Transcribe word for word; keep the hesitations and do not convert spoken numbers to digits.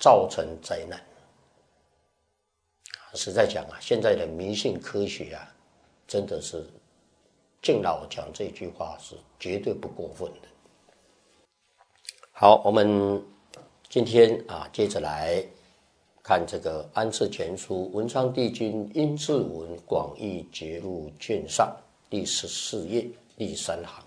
造成灾难。实在讲啊，现在的迷信科学啊，真的是敬老讲这句话是绝对不过分的。好，我们今天啊，接着来看这个《安次全书》文昌帝君阴骘文广义节录卷上第十四页第三行。